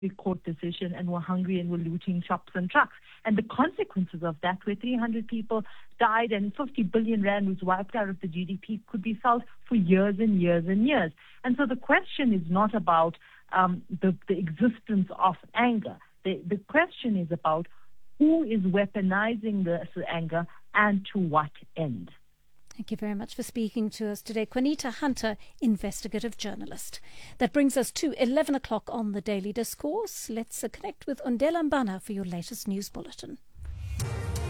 court decision and were hungry and were looting shops and trucks. And the consequences of that, where 300 people died and 50 billion rand was wiped out of the GDP, could be felt for years and years and years. And so the question is not about the existence of anger. The question is about who is weaponizing this anger and to what end. Thank you very much for speaking to us today. Juanita Hunter, investigative journalist. That brings us to 11 o'clock on the Daily Discourse. Let's connect with Undela Mbana for your latest news bulletin.